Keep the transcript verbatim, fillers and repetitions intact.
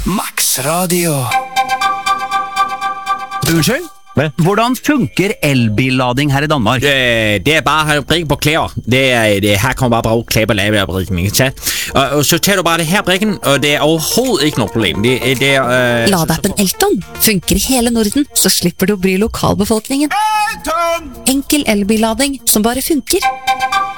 Max Radio. Unnskyld? Hvordan funker elbillading her i Danmark? Øh, det er bare at brikke på klæder. Det er, det, her kommer bare bruge klæder på lavebrikken, ikke sant? Og, og så tager du bare det her brikken, og det er overhovedet ikke noe problem. Det, det er... Øh... Ladeappen Elton funker i hele Norden, så slipper du å bry lokalbefolkningen. Enkel elbillading som bare funker.